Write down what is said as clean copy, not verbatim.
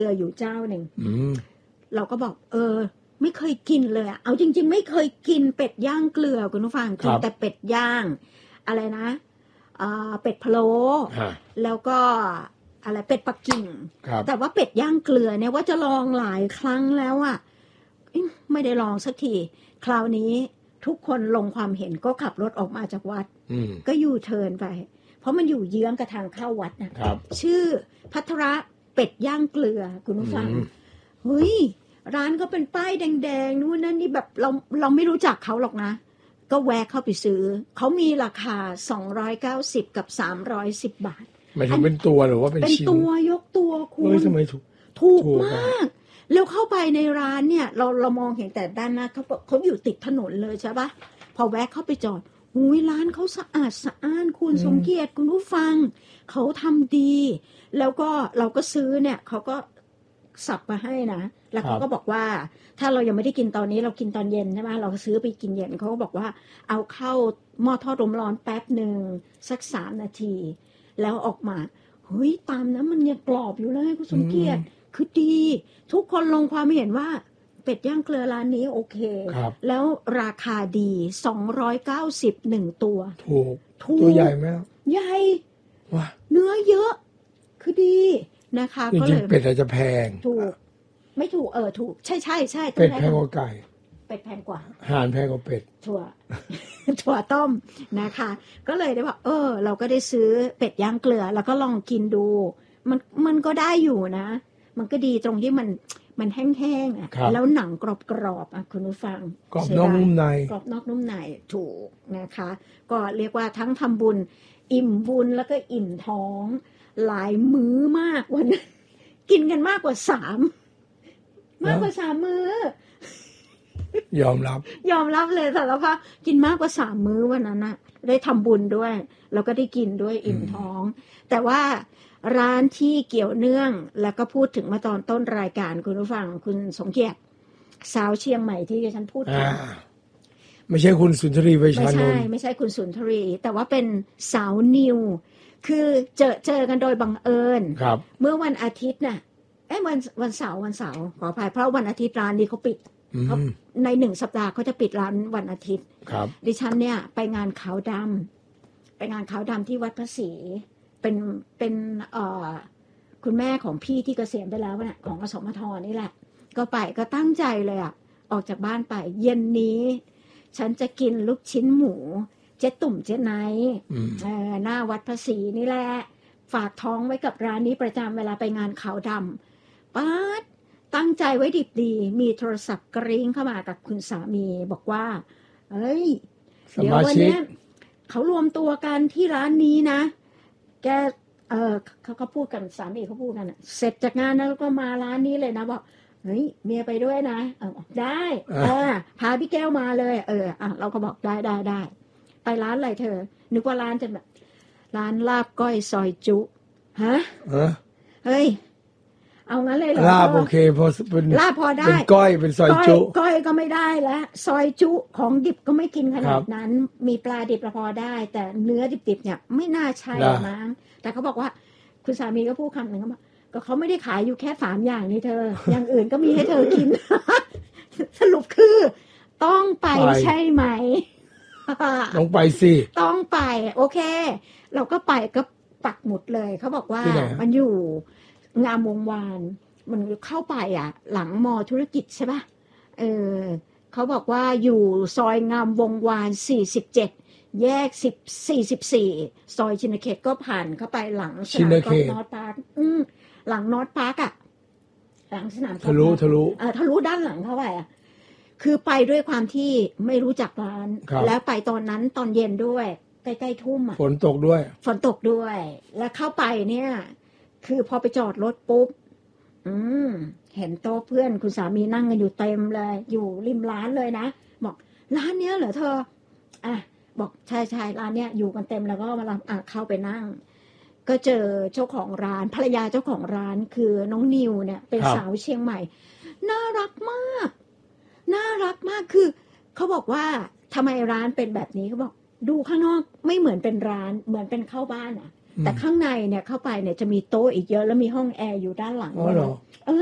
อยู่เจ้าหนึ่งเราก็บอกไม่เคยกินเลยเอาจริงๆไม่เคยกินเป็ดย่างเกลือคุณผู้ฟังกินแต่เป็ดย่างอะไรนะเป็ดพะโล้แล้วก็อะไรเป็ดปักกิ่งแต่ว่าเป็ดย่างเกลือเนี่ยว่าจะลองหลายครั้งแล้วอ่ะไม่ได้ลองสักทีคราวนี้ทุกคนลงความเห็นก็ขับรถออกมาจากวัดก็ยูเทิร์นไปเพราะมันอยู่เยื้องกับทางเข้าวัดนะชื่อภัทระเป็ดย่างเกลือคุณผู้ฟังเฮ้ยร้านก็เป็นป้ายแดงๆนู่นนั่นนี่แบบเราไม่รู้จักเขาหรอกนะก็แวะเข้าไปซื้อเขามีราคา290กับ310 บาทหมายถึงเป็นตัวหรือว่าเป็นชิ้นเป็นตัวยกตัวคุณทำไมถูกมากแล้วเข้าไปในร้านเนี่ยเรามองเห็นแต่ด้านหน้าเขาอยู่ติดถนนเลยใช่ปะพอแวะเข้าไปจอดอุ้ยร้านเขาสะอาดสะอ้านคุณสมเกียรติคุณผู้ฟังเขาทำดีแล้วก็เราก็ซื้อเนี่ยเขาก็สับมาให้นะแล้วเขาก็บอกว่าถ้าเรายังไม่ได้กินตอนนี้เรากินตอนเย็นใช่ไหมเราซื้อไปกินเย็นเขาก็บอกว่าเอาเข้าหม้อทอดลมร้อนแป๊บหนึ่งสัก3 นาทีแล้วออกมาเฮ้ยตามนั้นมันยังกรอบอยู่เลยคุณสมเกียรติคือดีทุกคนลงความเห็นว่าเป็ดย่างเกลือร้านนี้โอเคแล้วราคาดี290ตัวถูกตัวใหญ่ไหมใหญ่เนื้อเยอะคือดีนะคะก็เลยเป็ดอาจจะแพงถูกไม่ถูกถูกใช่เป็ดแพงกว่าไก่เป็ดแพงกว่าห่านแพงกว่าเป็ดถั่วต้มนะคะก็เลยได้ว่าเราก็ได้ซื้อเป็ดย่างเกลือแล้วก็ลองกินดูมันก็ได้อยู่นะมันก็ดีตรงที่มันแห้งๆอ่ะแล้วหนังกรอบๆอ่ะคุณผู้ฟังกรอบนอกนุ่มในกรอบนอกนุ่มในถูกนะคะก็เรียกว่าทั้งทำบุญอิ่มบุญแล้วก็อิ่มท้องหลายมื้อมากวันนั้นกินกันมากกว่า3มื้อยอมรับเลยสารภาพกินมากกว่า3มื้อวันนั้นน่ะได้ทำบุญด้วยแล้วก็ได้กินด้วยอิ่มท้องแต่ว่าร้านที่เกี่ยวเนื่องแล้วก็พูดถึงมาตอนต้นรายการคุณผู้ฟังคุณสมเกียรติสาวเชียงใหม่ที่ฉันพูดถึงไม่ใช่คุณสุนทรีไวชานนท์ไม่ใช่คุณสุนทรีแต่ว่าเป็นสาวนิวคือเจอกันโดยบังเอิญเมื่อวันอาทิตย์น่ะวันเสาร์ขออภัยเพราะวันอาทิตย์ร้านนี้เขาปิดเขาใน1 สัปดาห์เขาจะปิดร้านวันอาทิตย์ดิฉันเนี่ยไปงานขาวดำที่วัดพระศรีเป็นคุณแม่ของพี่ที่เกษียณไปแล้วเนี่ยของอสมทนี่แหละก็ไปก็ตั้งใจเลยออกจากบ้านไปเย็นนี้ฉันจะกินลูกชิ้นหมูเจ๊ตุ่มเจ๊ไนท์หน้าวัดพระศรีนี่แหละฝากท้องไว้กับร้านนี้ประจำเวลาไปงานขาวดำป๊าดตั้งใจไว้ดิบดีมีโทรศัพท์กริ้งเข้ามากับคุณสามีบอกว่าเฮ้ยเดี๋ยววันนี้เขารวมตัวกันที่ร้านนี้นะแกเขาพูดกันสามีเขาพูดกันเสร็จจากงานแล้วก็มาร้านนี้เลยนะบอกเฮ้ยเมียไปด้วยนะได้พาพี่แก้วมาเลยเราก็บอกได้ไปร้านอะไรเธอนึกว่าร้านจะแบบร้านลาบก้อยซอยจุฮะเฮ้ยเอางั้นเลยเหรอลาบโอเคพอเป็นลาบพอได้เป็นก้อยเป็นซอยจุก้อยก็ไม่ได้แล้วซอยจุของดิบก็ไม่กินขนาดนั้นมีปลาดิบพอได้แต่เนื้อดิบๆเนี่ยไม่น่าใช่มั้งแต่เขาบอกว่าคุณสามีก็พูดคำหนึ่งก็เขาไม่ได้ขายอยู่แค่3 อย่างนี่เธออย่างอื่นก็มีให้เธอกิน สรุปคือต้องไปใช่ไหมต้องไปสิต้องไปโอเคเราก็ไปก็ปักหมุดเลยเขาบอกว่ามันอยู่งามวงวานมันเข้าไปหลังมอธุรกิจใช่ป่ะเขาบอกว่าอยู่ซอยงามวงวาน47แยก44ซอยชินเขตก็ผ่านเข้าไปหลังสนามกอล์ฟนอร์ทพาร์คหลังนอร์ทพาร์คหลังสนามทะลุด้านหลังเข้าไปคือไปด้วยความที่ไม่รู้จักร้านแล้วไปตอนนั้นตอนเย็นด้วยใกล้ๆทุ่มฝนตกด้วยแล้วเข้าไปเนี่ยคือพอไปจอดรถปุ๊บเห็นโต๊ะเพื่อนคุณสามีนั่งกันอยู่เต็มเลยอยู่ริมร้านเลยนะบอกร้านเนี้ยเหรอเธอบอกใช่ร้านเนี้ยอยู่กันเต็มแล้วก็มาเข้าไปนั่งก็เจอเจ้าของร้านภรรยาเจ้าของร้านคือน้องนิวเนี่ยเป็นสาวเชียงใหม่น่ารักมากคือเขาบอกว่าทำไมร้านเป็นแบบนี้เขาบอกดูข้างนอกไม่เหมือนเป็นร้านเหมือนเป็นเข้าบ้านแต่ข้างในเนี่ยเข้าไปเนี่ยจะมีโต๊ะอีกเยอะแล้วมีห้องแอร์อยู่ด้านหลังอ๋อเหรอ